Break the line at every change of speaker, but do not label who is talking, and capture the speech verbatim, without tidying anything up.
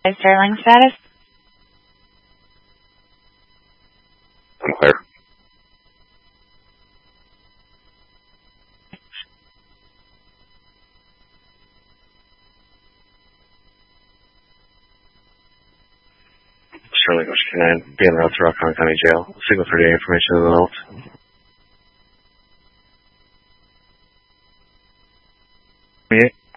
Sterling status?
I'm clear. Sterling Ocean K nine, be en route to Rockland County Jail. Signal thirty-eight information of the note. twenty-eight.